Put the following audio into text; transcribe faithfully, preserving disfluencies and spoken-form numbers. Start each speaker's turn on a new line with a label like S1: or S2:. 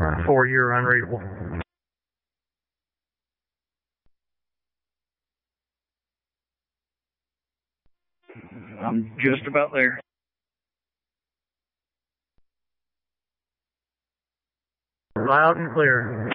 S1: Four-year unreadable.
S2: I'm just about there.
S1: Loud and clear.